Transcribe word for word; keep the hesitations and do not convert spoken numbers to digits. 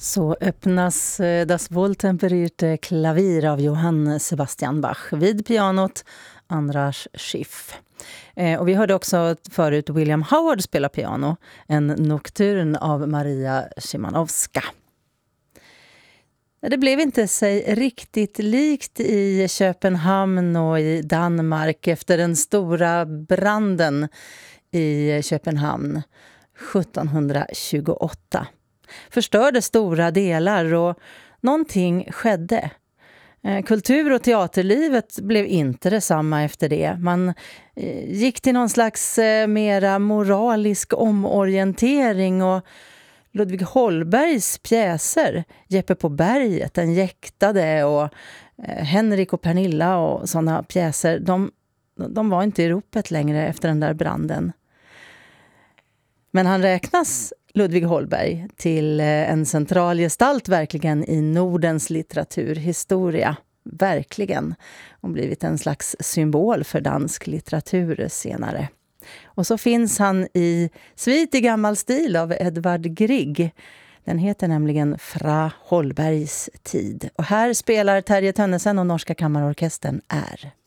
Så öppnas eh, Das Wohltemperierte Klavier av Johann Sebastian Bach vid pianot Andras Schiff. Eh, och vi hörde också förut William Howard spela piano, en nocturn av Maria Szymanowska. Det blev inte sig riktigt likt i Köpenhamn och i Danmark efter den stora branden i Köpenhamn sjuttonhundratjugoåtta. Förstörde stora delar och någonting skedde. Kultur- och teaterlivet blev inte detsamma efter det. Man gick till någon slags mera moralisk omorientering och Ludvig Holbergs pjäser, Jeppe på berget, Den jäktade och Henrik och Pernilla och sådana pjäser, de, de var inte i ropet längre efter den där branden. Men han räknas, Ludvig Holberg, till en central gestalt verkligen i Nordens litteraturhistoria. Verkligen. Och blivit en slags symbol för dansk litteratur senare. Och så finns han i Svit i gammal stil av Edvard Grieg. Den heter nämligen Fra Holbergs tid. Och här spelar Terje Tönnesen och Norska kammarorkestern R.